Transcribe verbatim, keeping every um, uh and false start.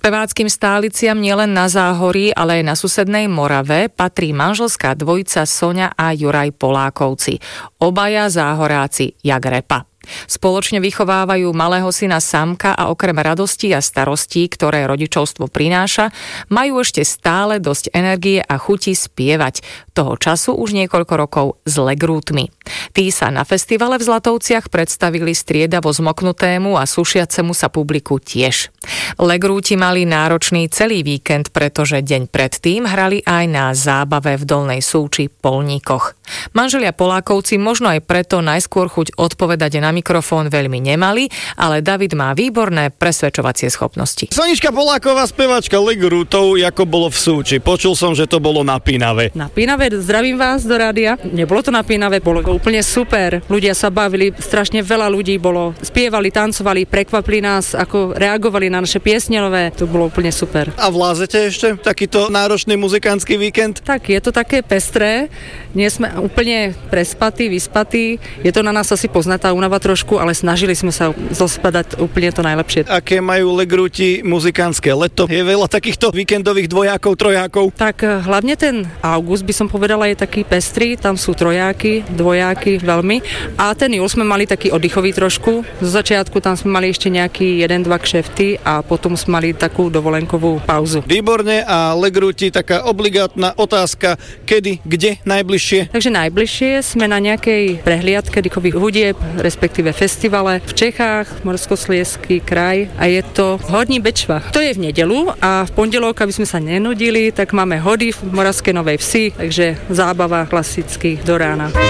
speváckym stáliciam nielen na Záhorí, ale aj na susednej Morave patrí manželská dvojica Soňa a Juraj Polákovci. Obaja záhoráci jak repa. Spoločne vychovávajú malého syna Samka a okrem radostí a starostí, ktoré rodičovstvo prináša, majú ešte stále dosť energie a chuti spievať. Toho času už niekoľko rokov s Legrútmi. Tí sa na festivale v Zlatovciach predstavili striedavo zmoknutému a sušiacemu sa publiku tiež. Legrúti mali náročný celý víkend, pretože deň predtým hrali aj na zábave v Dolnej Súči Polníkoch. Manželia Polákovci možno aj preto najskôr chuť odpovedať na mikrofón veľmi nemali, ale David má výborné presvedčovacie schopnosti. Sonička Poláková, spevačka Legrútov, ako bolo v Súči. Počul som, že to bolo napínavé. Napínavé, zdravím vás do rádia. Nebolo to napínavé, bolo to úplne super. Ľudia sa bavili, strašne veľa ľudí bolo. Spievali, tancovali, prekvapili nás, ako reagovali na naše piesne nové. To bolo úplne super. A vlázete ešte takýto náročný muzikantský víkend? Tak, je to také pestré. Nie sme úplne prespatí, vyspatí. Je to na nás asi poznatá únava trošku, ale snažili sme sa zospadať úplne to najlepšie. Aké majú Legrúti muzikantské leto? Je veľa takýchto víkendových dvojákov, trojákov? Tak hlavne ten august by som povedala je taký pestrý, tam sú trojáky, dvojáky veľmi. A ten júl sme mali taký oddychový trošku. Zo začiatku tam sme mali ešte nejaký jeden, dva kšefty a potom sme mali takú dovolenkovú pauzu. Výborne, a Legrúti, taká obligátna otázka, kedy, kde najbližšie? Takže najbližšie sme na nejakej prehliadke dýchových hudieb, respektíve festivale v Čechách, Morskosliezský kraj, a je to v Horní Bečvách. To je v nedeľu a v pondelok, aby sme sa nenudili, tak máme hody v Moravskej Novej Vsi, takže zábava klasicky do rána.